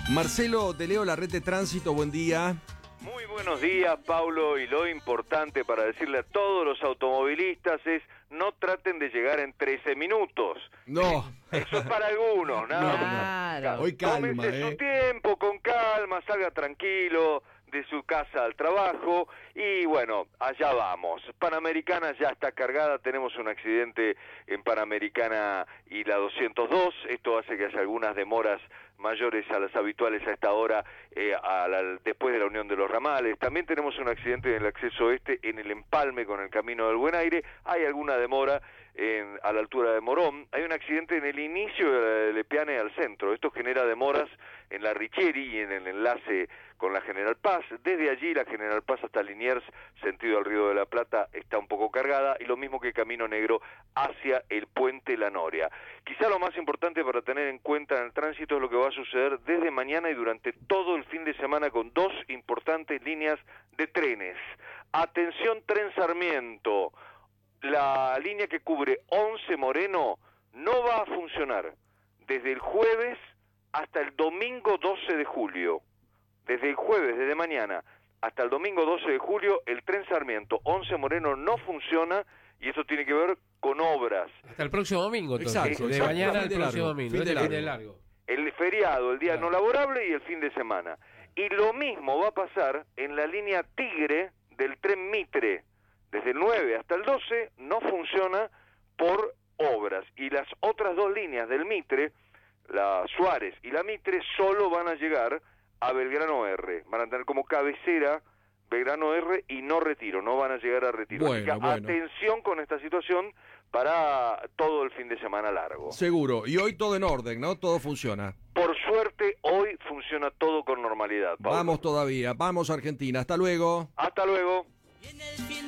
Marcelo, te leo la red de tránsito, buen día. Muy buenos días, Paulo, y lo importante para decirle a todos los automovilistas es no traten de llegar en 13 minutos. No. Eso es para algunos, ¿no? Claro. Hoy calma, Tómese su tiempo, con calma, salga tranquilo de su casa al trabajo y bueno, allá vamos. Panamericana ya está cargada, tenemos un accidente en Panamericana y la 202, esto hace que haya algunas demoras mayores a las habituales a esta hora, después de la unión de los ramales. También tenemos un accidente en el acceso oeste, en el empalme con el Camino del Buen Aire, hay alguna demora a la altura de Morón, hay un accidente en el inicio de Lepiane al centro, esto genera demoras en la Richieri y en el enlace con la General Paz. Desde allí la General Paz hasta Liniers, sentido al Río de la Plata, está un poco cargada, y lo mismo que Camino Negro hacia el Puente La Noria. Quizá lo más importante para tener en cuenta en el tránsito es lo que va a suceder desde mañana y durante todo el fin de semana con dos importantes líneas de trenes. Atención, Tren Sarmiento, la línea que cubre 11 Moreno no va a funcionar desde el jueves hasta el domingo 12 de julio. Desde el jueves, desde mañana, hasta el domingo 12 de julio, el Tren Sarmiento 11 Moreno no funciona, y eso tiene que ver con obras. Hasta el próximo domingo, entonces. Exacto, de exacto. mañana Fin al de próximo largo, domingo. fin de Fin de largo. largo. El feriado, el día Claro. no laborable y el fin de semana. Y lo mismo va a pasar en la línea Tigre del tren Mitre. Desde el 9 hasta el 12 no funciona por obras. Y las otras dos líneas del Mitre, la Suárez y la Mitre, solo van a llegar a Belgrano R. Van a tener como cabecera Belgrano R y no Retiro, no van a llegar a Retiro. Bueno, Así que bueno. atención con esta situación para todo el fin de semana largo. Seguro. Y hoy todo en orden, ¿no? Todo funciona. Por suerte, hoy funciona todo con normalidad, Pablo. Vamos todavía. Vamos, Argentina. Hasta luego. Hasta luego. Y en el